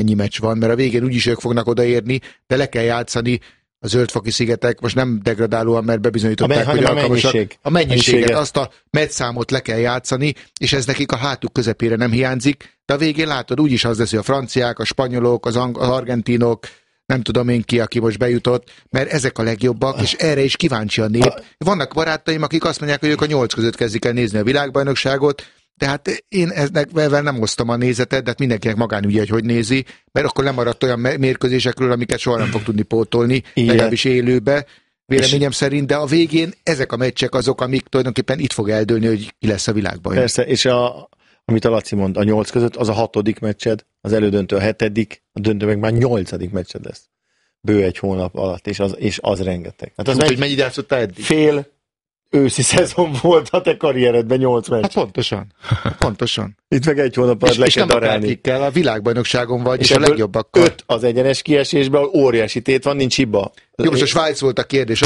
ennyi meccs van, mert a végén úgyis ők fognak odaérni, de le kell játszani a Zöld-Faki-szigetek, most nem degradálóan, mert bebizonyították, hogy alkalmasak. A mennyiséget, azt a meccszámot le kell játszani, és ez nekik a hátuk közepére nem hiányzik, de a végén látod, úgyis az lesz, hogy a franciák, a spanyolok, az argentinok, nem tudom én ki, aki most bejutott, mert ezek a legjobbak, és erre is kíváncsi a nép. Vannak barátaim, akik azt mondják, hogy ők a 8 között kezdik el nézni a világbajnokságot, tehát én ezzel nem osztom a nézetet, de hát mindenkinek magánügye, hogy nézi, mert akkor lemaradt olyan mérkőzésekről, amiket soha nem fog tudni pótolni, legalábbis élőbe, véleményem szerint, de a végén ezek a meccsek azok, amik tulajdonképpen itt fog eldőlni, hogy ki lesz a világbajnok. Persze, és amit a Laci mond, a 8 között az a 6. meccsed, az elődöntő a 7., a döntő meg már 8. meccsed lesz. Bő egy hónap alatt, és az rengeteg. Hát az úgy, hogy mennyit játszottál eddig? Fél őszi szezon volt a te karrieredben 8 meccs. Hát pontosan. Itt meg egy hónap alatt le kell darálni. És nem a világbajnokságon vagy, és a legjobbakkal. 5 az egyenes kiesésben, óriási tét van, nincs hiba. Jó, most a Svájc volt a kérdés.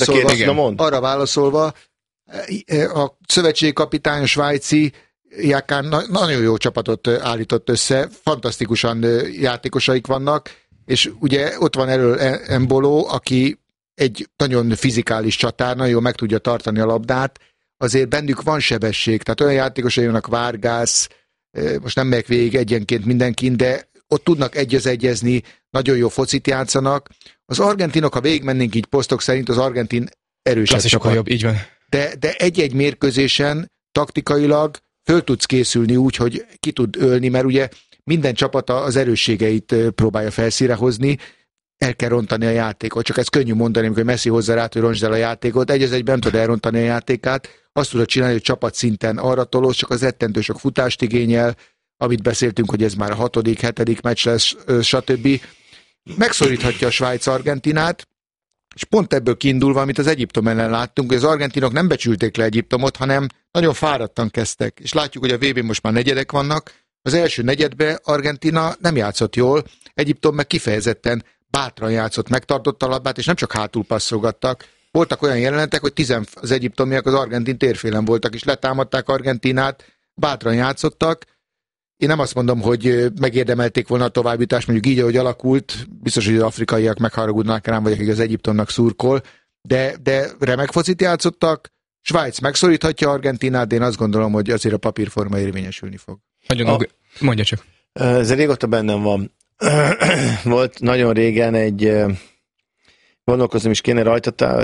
Arra válaszolva, a szövetségkapitány, a svájci Jákán nagyon jó csapatot állított össze, fantasztikusan játékosaik vannak, és ugye ott van elől Embolo, aki egy nagyon fizikális csatár, nagyon jól meg tudja tartani a labdát, azért bennük van sebesség, tehát olyan játékosai vannak, Vargas, most nem megyek végig egyenként mindenkin, de ott tudnak egyezni, nagyon jó focit játszanak. Az argentinok, ha végigmennénk így posztok szerint, az argentin erősebb csapat. Jobb, így van. De egy-egy mérkőzésen taktikailag föl tudsz készülni úgy, hogy ki tud ölni, mert ugye minden csapata az erősségeit próbálja felszínre hozni, el kell rontani a játékot. Csak ez könnyű mondani, amikor Messi hozzá rá, hogy roncsd el a játékot. Egy-egyben nem tud elrontani a játékát. Azt tudod csinálni, hogy csapat szinten arra tolóz, csak az rettentő sok futást igényel, amit beszéltünk, hogy ez már a 6., 7. meccs lesz, stb. Megszoríthatja a Svájc Argentinát, és pont ebből kiindulva, amit az Egyiptom ellen láttunk, hogy az argentinok nem becsülték le Egyiptomot, hanem nagyon fáradtan kezdtek. És látjuk, hogy a VB most már negyedek vannak. Az első negyedbe Argentina nem játszott jól, Egyiptom meg kifejezetten bátran játszott, megtartotta a labdát, és nem csak hátul passzolgattak. Voltak olyan jelenetek, hogy az egyiptomiak az argentin térfélen voltak, és letámadták Argentinát, bátran játszottak. Én nem azt mondom, hogy megérdemelték volna a továbbjutást, mondjuk így, ahogy alakult, biztos, hogy az afrikaiak megharagudnak rám, vagy akik az Egyiptomnak szurkol, de remek focit játszottak, Svájc megszoríthatja Argentinát, de én azt gondolom, hogy azért a papírforma érvényesülni fog. Mondja csak. Ez régóta bennem van. Volt nagyon régen egy, gondolkozom is kéne rajta,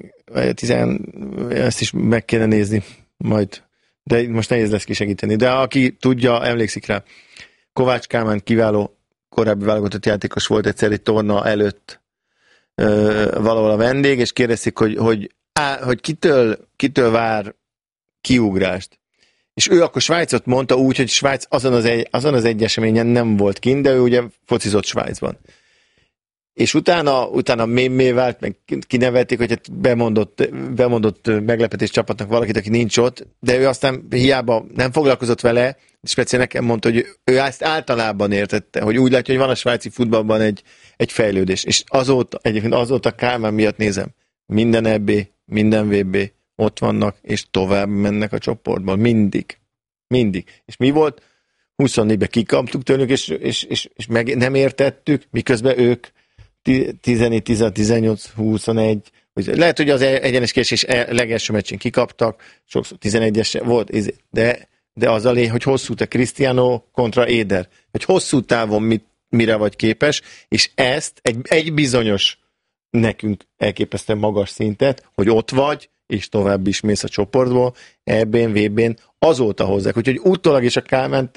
ezt is meg kéne nézni majd, de most nehéz lesz kisegíteni. De aki tudja, emlékszik rá, Kovács Kálmán kiváló korábbi válogatott játékos volt egyszer egy torna előtt valahol a vendég, és kérdezik, hogy kitől vár kiugrást. És ő akkor Svájcot mondta úgy, hogy Svájc azon az egy eseményen nem volt kint, de ő ugye focizott Svájcban. És utána mémé vált, meg kinevelték, hogy hát bemondott meglepetés csapatnak valakit, aki nincs ott, de ő aztán hiába nem foglalkozott vele, speciál nekem mondta, hogy ő ezt általában értette, hogy úgy látja, hogy van a svájci futballban egy fejlődés. És azóta Kálmán miatt nézem, minden EB, minden VB, ott vannak, és tovább mennek a csoportból. Mindig. És mi volt? 24-ben kikaptuk tőlük, és meg nem értettük, miközben ők 14, 18, 21, lehet, hogy az egyenes kiesés legelső meccsén kikaptak, sokszor 11-es volt, de az a hogy hosszú te Cristiano kontra Éder, hogy hosszú távon mire vagy képes, és ezt egy bizonyos nekünk elképesztően magas szintet, hogy ott vagy, és tovább is mész a csoportból, EB-n, VB-n, azóta hozzák. Úgyhogy utólag is a Kálmánt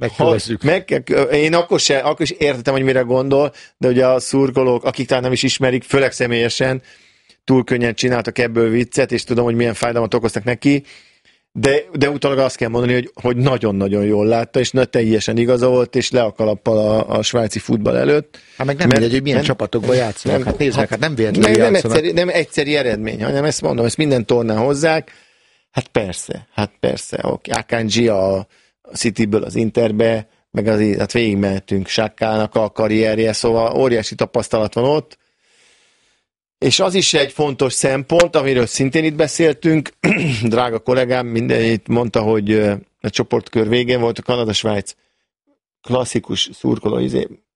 én akkor is értettem, hogy mire gondol, de ugye a szurkolók, akik talán nem is ismerik, főleg személyesen, túl könnyen csináltak ebből viccet, és tudom, hogy milyen fájdalmat okoztak neki, de utólag azt kell mondani, hogy nagyon-nagyon jól látta, és teljesen igaza volt, és le a kalappal a svájci futball előtt. Hát meg nem mindegy, hogy milyen csapatokban játszanak. Hát nézd meg, nem véletlenül játszanak. Nem egyszeri eredmény, hanem ezt mondom, ezt minden tornán hozzák. Hát persze. Akanji a Cityből az Interbe, meg hát végigmehetünk Sakkának a karrierje, szóval óriási tapasztalat van ott. És az is egy fontos szempont, amiről szintén itt beszéltünk. Drága kollégám itt mondta, hogy a csoportkör végén volt a Kanada-Svájc. klasszikus szurkoló